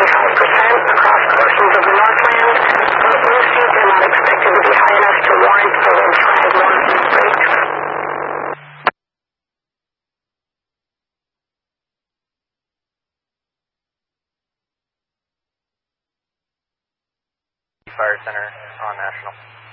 25% across portions of the Northland, but wind speeds are not expected to be high enough to warrant the red flag warning rate. Fire Center on National.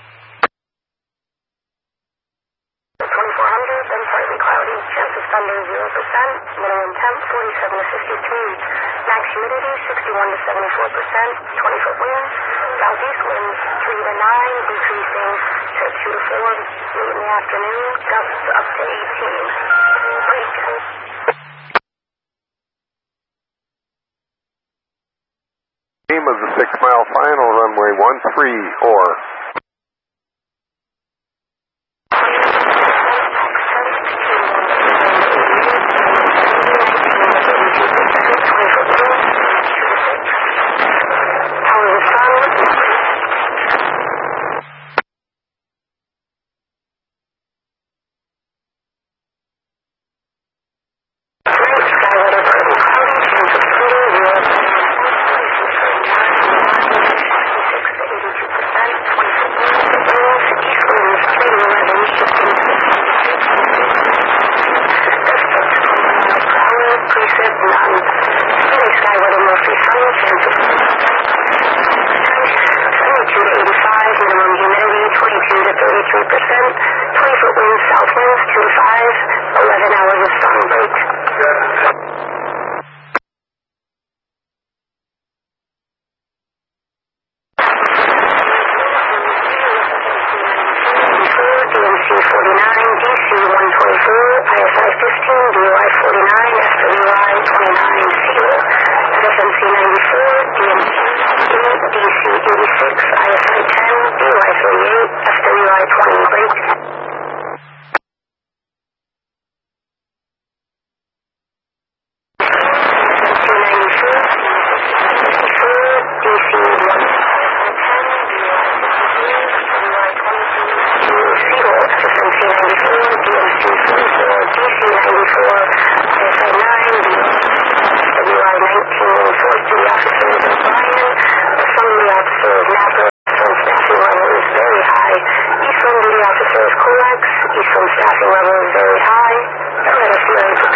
2400, then partly cloudy, chance of thunder 0%, minimum temp 47 to 52, max humidity 61 to 74%, 20-foot winds, southeast winds 3 to 9, decreasing to 2 to 4, late in the afternoon, gusts up to 18. Break. Team of the 6-mile final, runway 13, or. Eastern staffing level is very high.